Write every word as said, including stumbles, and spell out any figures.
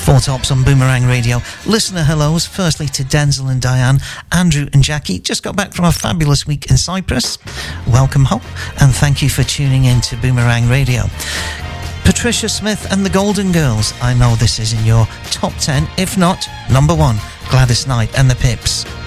Four Tops on Boomerang Radio. Listener hellos, firstly to Denzel and Diane, Andrew and Jackie. Just got back from a fabulous week in Cyprus. Welcome home, and thank you for tuning in to Boomerang Radio. Patricia Smith and the Golden Girls. I know this is in your top ten, if not number one. Gladys Knight and the Pips.